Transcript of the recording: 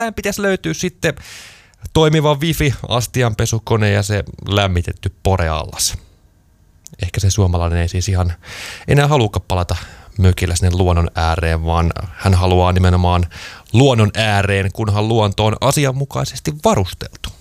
pitäisi löytyä sitten toimiva wifi, astianpesukone ja se lämmitetty poreallas. Ehkä se suomalainen ei siis ihan enää haluka palata mökillä sinne luonnon ääreen, vaan hän haluaa nimenomaan luonnon ääreen, kunhan luonto on asianmukaisesti varusteltu.